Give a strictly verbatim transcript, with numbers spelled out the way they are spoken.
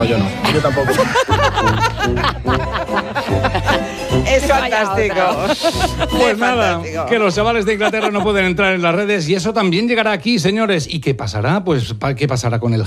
Yo no, yo tampoco. Es fantástico. Pues Es nada, fantástico. que los chavales de Inglaterra no pueden entrar en las redes y eso también llegará aquí, señores. ¿Y qué pasará? Pues, ¿qué pasará con el